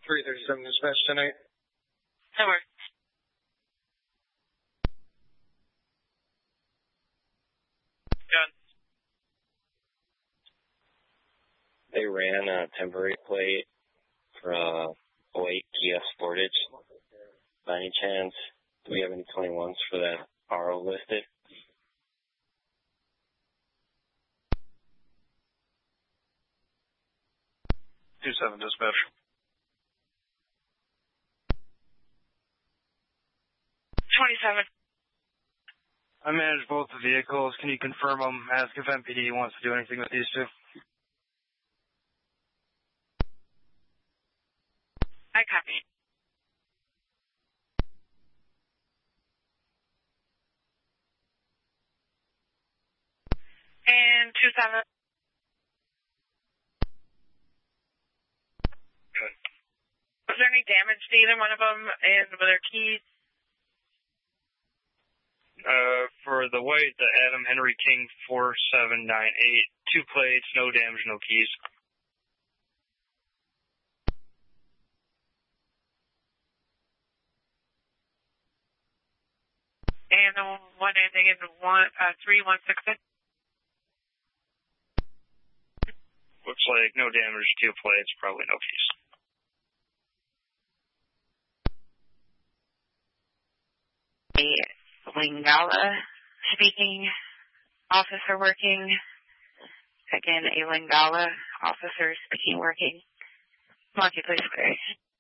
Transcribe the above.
337 dispatch tonight. No worries. They ran a temporary plate for 08 Kia Sportage. By any chance, do we have any 21s for that RO listed? Two-seven dispatch. I manage both the vehicles. Can you confirm them? Ask if MPD wants to do anything with these two. I copy. And 27. Good. Was there any damage to either one of them, and were there keys? For the white, the Adam Henry King 4798, 2 plates, no damage, no keys. And the one ending in 3166. Looks like no damage, 2 plates, probably no keys. Lingala speaking, officer working. Again, a Lingala officer speaking, working. Marketplace Square.